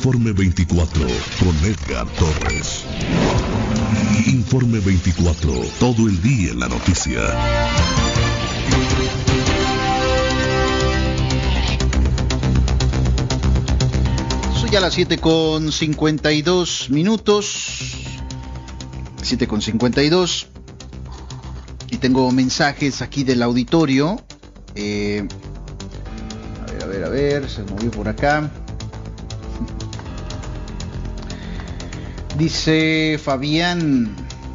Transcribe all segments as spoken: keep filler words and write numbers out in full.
Informe veinticuatro con Edgar Torres. Informe veinticuatro, todo el día en la noticia. Soy a las siete con cincuenta y dos minutos. siete con cincuenta y dos. Y tengo mensajes aquí del auditorio. Eh, a ver, a ver, a ver. Se movió por acá. Dice Fabián,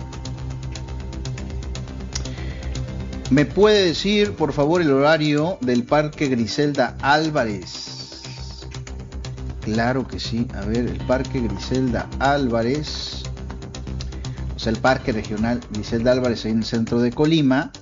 ¿me puede decir por favor el horario del Parque Griselda Álvarez? Claro que sí. A ver, el Parque Griselda Álvarez, o sea, el Parque Regional Griselda Álvarez ahí en el centro de Colima,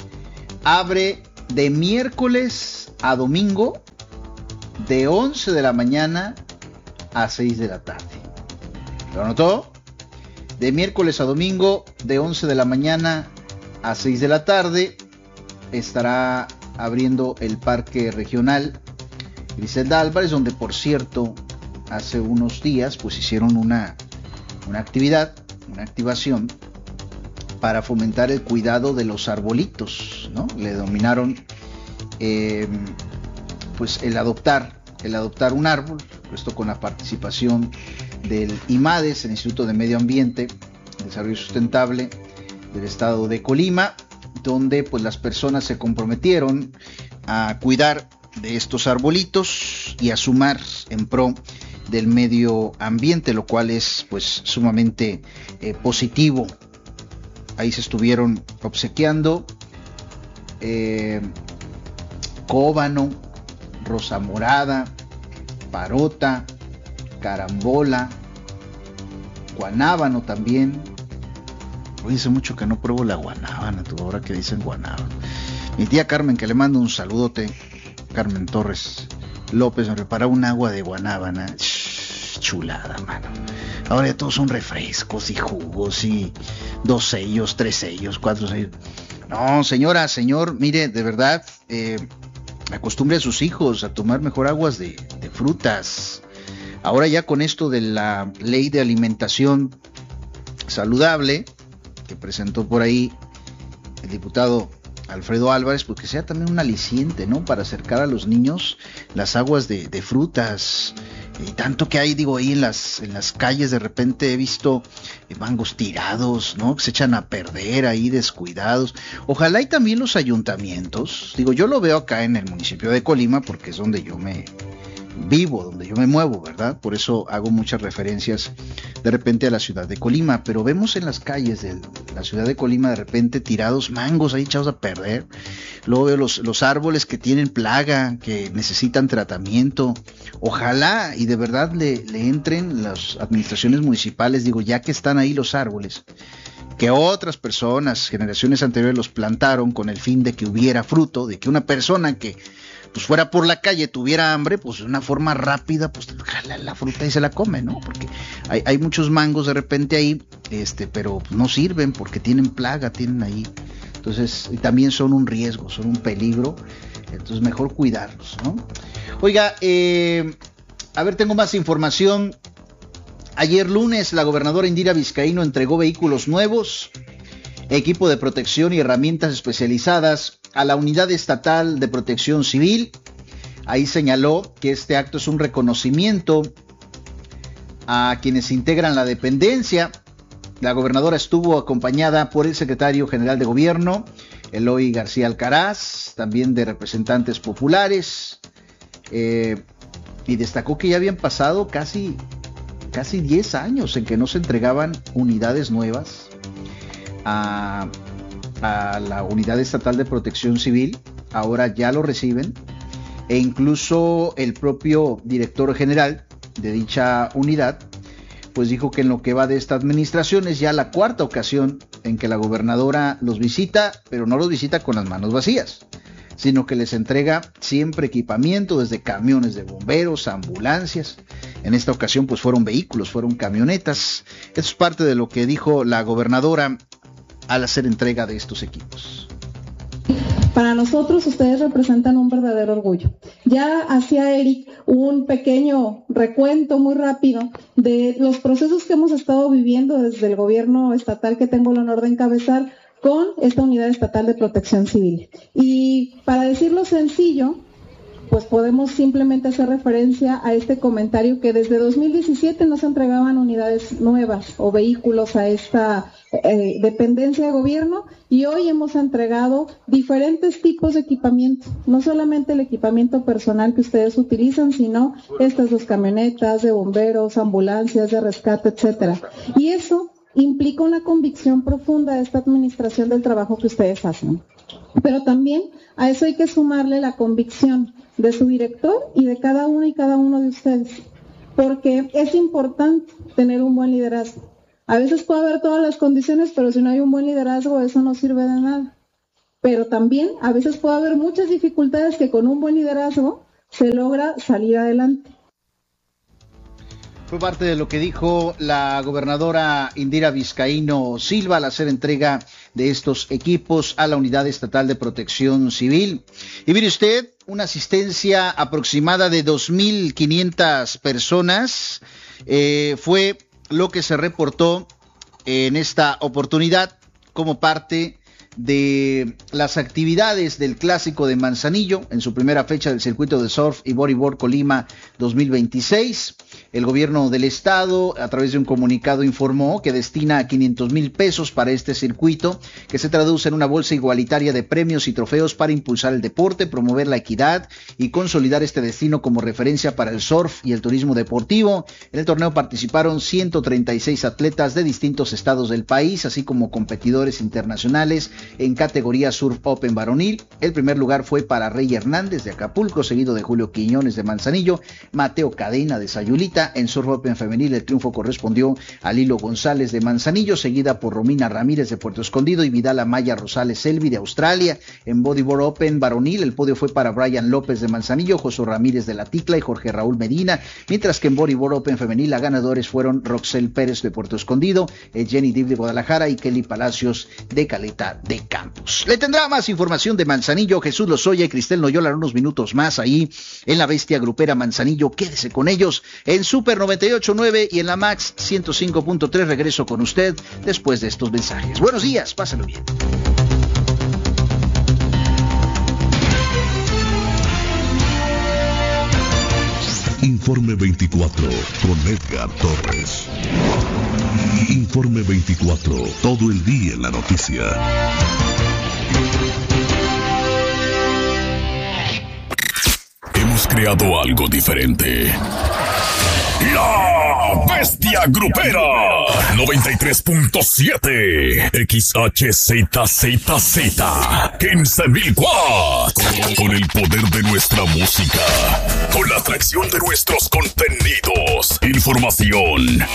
abre de miércoles a domingo de once de la mañana a seis de la tarde. ¿Lo anotó? De miércoles a domingo, de once de la mañana a seis de la tarde, estará abriendo el Parque Regional Griselda Álvarez, donde, por cierto, hace unos días, pues hicieron una, una actividad, una activación para fomentar el cuidado de los arbolitos, ¿no? Le denominaron, eh, pues, el adoptar, el adoptar un árbol, esto con la participación del IMADES, el Instituto de Medio Ambiente, Desarrollo Sustentable del Estado de Colima, donde pues las personas se comprometieron a cuidar de estos arbolitos y a sumar en pro del medio ambiente, lo cual es pues sumamente eh, positivo. Ahí se estuvieron obsequiando eh, cóbano, rosa morada, parota, carambola, guanábano también. Hoy dice mucho que no pruebo la guanábana, tú, ahora que dicen guanábano. Mi tía Carmen, que le mando un saludote, Carmen Torres López, me prepara un agua de guanábana. Shh, chulada, mano. Ahora ya todos son refrescos y jugos y dos sellos, tres sellos, cuatro sellos. No, señora, señor, mire, de verdad, eh, acostumbre a sus hijos a tomar mejor aguas de, de frutas. Ahora ya con esto de la ley de alimentación saludable que presentó por ahí el diputado Alfredo Álvarez, pues que sea también un aliciente, ¿no? Para acercar a los niños las aguas de, de frutas. Y tanto que hay, digo, ahí en las, en las calles de repente he visto mangos tirados, ¿no? Que se echan a perder ahí descuidados. Ojalá y también los ayuntamientos, digo, yo lo veo acá en el municipio de Colima porque es donde yo me vivo, donde yo me muevo, ¿verdad? Por eso hago muchas referencias de repente a la ciudad de Colima, pero vemos en las calles de la ciudad de Colima de repente tirados mangos ahí echados a perder. Luego veo los, los árboles que tienen plaga, que necesitan tratamiento. Ojalá y de verdad le, le entren las administraciones municipales, digo, ya que están ahí los árboles, que otras personas, generaciones anteriores, los plantaron con el fin de que hubiera fruto, de que una persona que pues fuera por la calle, tuviera hambre, pues de una forma rápida, pues jala la fruta y se la come, ¿no? Porque hay, hay muchos mangos de repente ahí, este, pero no sirven porque tienen plaga, tienen ahí. Entonces, y también son un riesgo, son un peligro. Entonces, mejor cuidarlos, ¿no? Oiga, eh, a ver, tengo más información. Ayer lunes, la gobernadora Indira Vizcaíno entregó vehículos nuevos, equipo de protección y herramientas especializadas a la Unidad Estatal de Protección Civil. Ahí señaló que este acto es un reconocimiento a quienes integran la dependencia. La gobernadora estuvo acompañada por el secretario general de Gobierno, Eloy García Alcaraz, también de representantes populares, eh, y destacó que ya habían pasado casi, casi diez años en que no se entregaban unidades nuevas a a la Unidad Estatal de Protección Civil. Ahora ya lo reciben, e incluso el propio director general de dicha unidad pues dijo que en lo que va de esta administración es ya la cuarta ocasión en que la gobernadora los visita, pero no los visita con las manos vacías, sino que les entrega siempre equipamiento, desde camiones de bomberos, ambulancias. En esta ocasión pues fueron vehículos, fueron camionetas. Esto es parte de lo que dijo la gobernadora al hacer entrega de estos equipos. Para nosotros ustedes representan un verdadero orgullo. Ya hacía Eric un pequeño recuento muy rápido de los procesos que hemos estado viviendo desde el gobierno estatal que tengo el honor de encabezar con esta Unidad Estatal de Protección Civil. Y para decirlo sencillo, pues podemos simplemente hacer referencia a este comentario que desde dos mil diecisiete no se entregaban unidades nuevas o vehículos a esta eh, dependencia de gobierno, y hoy hemos entregado diferentes tipos de equipamiento, no solamente el equipamiento personal que ustedes utilizan, sino estas dos camionetas de bomberos, ambulancias de rescate, etcétera. Y eso implica una convicción profunda de esta administración del trabajo que ustedes hacen. Pero también a eso hay que sumarle la convicción de su director y de cada uno y cada uno de ustedes, porque es importante tener un buen liderazgo. A veces puede haber todas las condiciones, pero si no hay un buen liderazgo, eso no sirve de nada. Pero también a veces puede haber muchas dificultades que con un buen liderazgo se logra salir adelante. Fue parte de lo que dijo la gobernadora Indira Vizcaíno Silva al hacer entrega de estos equipos a la Unidad Estatal de Protección Civil. Y mire usted, una asistencia aproximada de dos mil quinientas personas eh, fue lo que se reportó en esta oportunidad como parte de las actividades del Clásico de Manzanillo en su primera fecha del circuito de surf y bodyboard Colima dos mil veintiséis. El gobierno del estado, a través de un comunicado, informó que destina quinientos mil pesos para este circuito, que se traduce en una bolsa igualitaria de premios y trofeos para impulsar el deporte, promover la equidad y consolidar este destino como referencia para el surf y el turismo deportivo. En el torneo participaron ciento treinta y seis atletas de distintos estados del país, así como competidores internacionales en categoría Surf Open varonil. El primer lugar fue para Rey Hernández de Acapulco, seguido de Julio Quiñones de Manzanillo, Mateo Cadena de Sayulita. En Surf Open femenil el triunfo correspondió a Lilo González de Manzanillo, seguida por Romina Ramírez de Puerto Escondido y Vidal Amaya Rosales Selvi de Australia. En Bodyboard Open varonil el podio fue para Brian López de Manzanillo, Josué Ramírez de La Ticla y Jorge Raúl Medina, mientras que en Bodyboard Open femenil las ganadores fueron Roxel Pérez de Puerto Escondido, Jenny Dib de Guadalajara y Kelly Palacios de Caleta de Campos. Le tendrá más información de Manzanillo Jesús Lozoya y Cristel Noyola en unos minutos más ahí en la bestia grupera Manzanillo. Quédese con ellos en Super noventa y ocho punto nueve y en la Max ciento cinco punto tres. Regreso con usted después de estos mensajes. Buenos días, pásalo bien. Informe veinticuatro con Edgar Torres. Informe veinticuatro, todo el día en la noticia. Hemos creado algo diferente. La Bestia Grupera noventa y tres punto siete X H Z Z Z quince mil watts. Con el poder de nuestra música, con la atracción de nuestros contenidos, información,